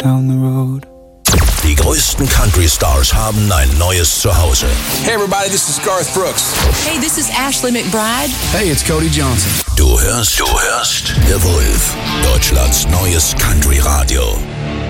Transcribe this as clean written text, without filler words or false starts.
down the road. Die größten Country Stars haben ein neues Zuhause. Hey everybody, this is Garth Brooks. Hey, this is Ashley McBryde. Hey, it's Cody Johnson. Du hörst The Wolf, Deutschlands neues Country Radio.